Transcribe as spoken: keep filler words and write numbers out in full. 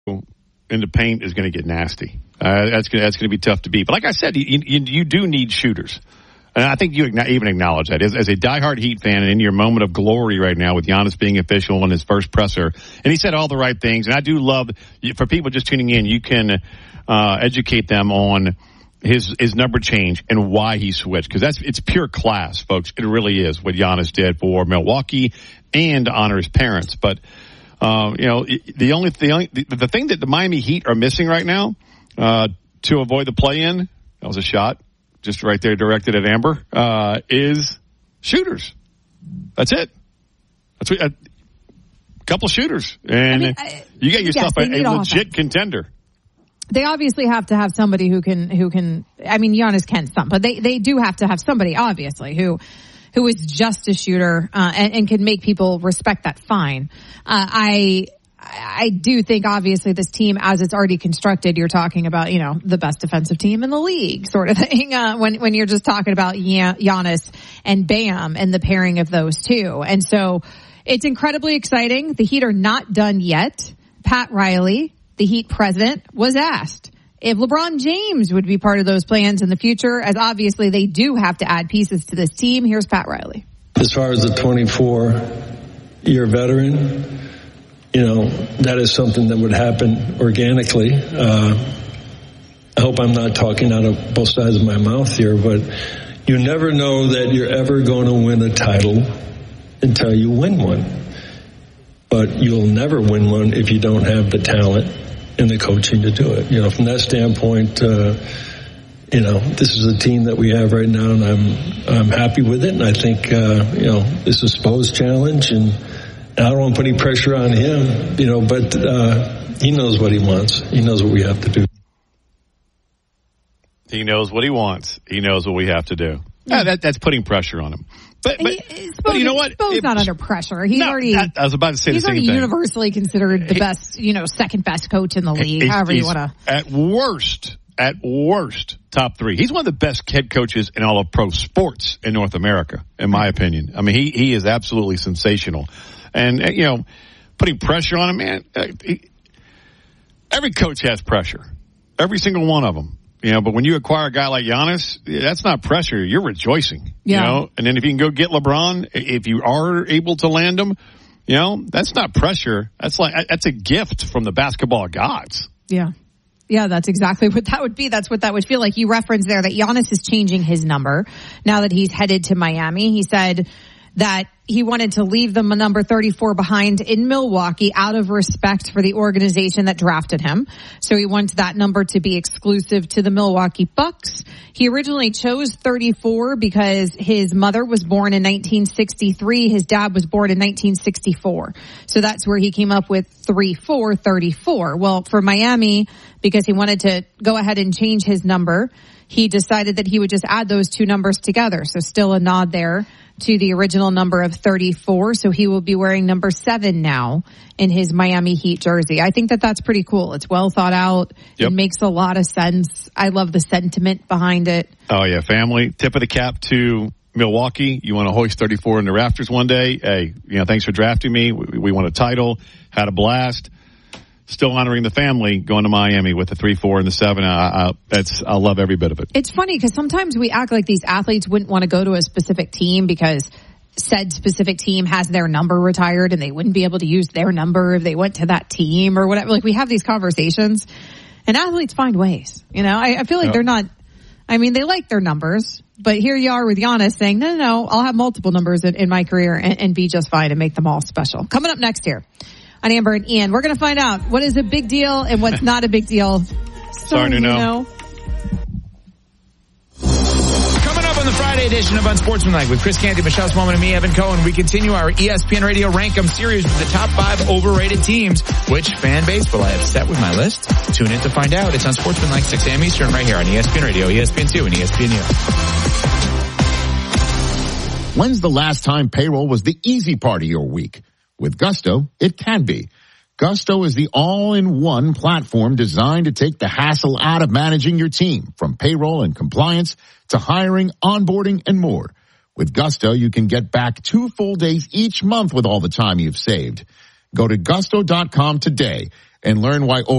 in the paint is going to get nasty. Uh, that's going that's going to be tough to beat. But like I said, you, you, you do need shooters. And I think you even acknowledge that. As, as a diehard Heat fan and in your moment of glory right now with Giannis being official in his first presser, and he said all the right things. And I do love, for people just tuning in, you can uh, educate them on his his number change and why he switched. Because that's it's pure class, folks. It really is what Giannis did for Milwaukee and to honor his parents. But, uh, you know, the only, the, only the, the thing that the Miami Heat are missing right now uh, to avoid the play-in, that was a shot. Just right there directed at Amber, uh, is shooters. That's it. That's what, a couple shooters. And I mean, I, you get yourself yes, a, a legit offense. Contender. They obviously have to have somebody who can, who can, I mean, Giannis can some, but they, they do have to have somebody, obviously, who, who is just a shooter, uh, and, and can make people respect that fine. Uh, I, I do think, obviously, this team, as it's already constructed, you're talking about, you know, the best defensive team in the league, sort of thing, uh, when, when you're just talking about Giannis and Bam and the pairing of those two. And so it's incredibly exciting. The Heat are not done yet. Pat Riley, the Heat president, was asked if LeBron James would be part of those plans in the future, as obviously they do have to add pieces to this team. Here's Pat Riley. As far as the twenty-four year veteran, you know, that is something that would happen organically. Uh, I hope I'm not talking out of both sides of my mouth here, but you never know that you're ever going to win a title until you win one. But you'll never win one if you don't have the talent and the coaching to do it. You know, from that standpoint, uh, you know, this is a team that we have right now, and I'm I'm happy with it. And I think, uh, you know, this is Spo's challenge, and I don't want to put any pressure on him, you know, but uh, he knows what he wants. He knows what we have to do. He knows what he wants. He knows what we have to do. Yeah, yeah that, that's putting pressure on him. But, but, he, but you know what? Spo's it, not under pressure. He's no, already. I, I was about to say the same thing. He's already universally considered the best, you know, second best coach in the league. He's, however he's you want to. At worst, at worst, top three. He's one of the best head coaches in all of pro sports in North America, in my opinion. I mean, he he is absolutely sensational, and you know, putting pressure on him, man. He, every coach has pressure, every single one of them. You know, but when you acquire a guy like Giannis, that's not pressure. You're rejoicing. Yeah. You know, and then if you can go get LeBron, if you are able to land him, you know, that's not pressure. That's like, that's a gift from the basketball gods. Yeah. Yeah, that's exactly what that would be. That's what that would feel like. You referenced there that Giannis is changing his number now that he's headed to Miami. He said that he wanted to leave the number thirty-four behind in Milwaukee out of respect for the organization that drafted him. So he wants that number to be exclusive to the Milwaukee Bucks. He originally chose thirty-four because his mother was born in nineteen sixty-three. His dad was born in nineteen sixty-four. So that's where he came up with three four thirty-four. Well, for Miami, because he wanted to go ahead and change his number, he decided that he would just add those two numbers together. So still a nod there to the original number of thirty-four. So he will be wearing number seven now in his Miami Heat jersey. I think that that's pretty cool. It's well thought out. Yep. It makes a lot of sense. I love the sentiment behind it. Oh, yeah. Family. Tip of the cap to Milwaukee. You want to hoist thirty-four in the rafters one day? Hey, you know, thanks for drafting me. We, we won a title. Had a blast. Still honoring the family, going to Miami with the three, four, and the seven. I, I, that's, I love every bit of it. It's funny because sometimes we act like these athletes wouldn't want to go to a specific team because said specific team has their number retired and they wouldn't be able to use their number if they went to that team or whatever. Like, we have these conversations, and athletes find ways. You know, I, I feel like yep. they're not, I mean, they like their numbers, but here you are with Giannis saying, no, no, no, I'll have multiple numbers in, in my career and, and be just fine and make them all special. Coming up next here on Amber and Ian, we're going to find out what is a big deal and what's not a big deal. So, Starting to know. know. Coming up on the Friday edition of Unsportsmanlike with Chris Canty, Michelle Smallman, and me, Evan Cohen, we continue our E S P N Radio Rank 'em series with the top five overrated teams. Which fan base will I have set with my list? Tune in to find out. It's Unsportsmanlike, six a.m. Eastern, right here on E S P N Radio, E S P N two, and E S P N U. When's the last time payroll was the easy part of your week? With Gusto, it can be. Gusto is the all-in-one platform designed to take the hassle out of managing your team, from payroll and compliance to hiring, onboarding, and more. With Gusto, you can get back two full days each month with all the time you've saved. Go to gusto dot com today and learn why over